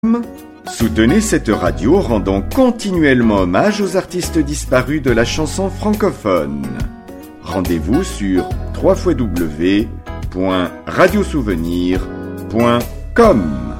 Soutenez cette radio rendant continuellement hommage aux artistes disparus de la chanson francophone. Rendez-vous sur www.radiosouvenir.com.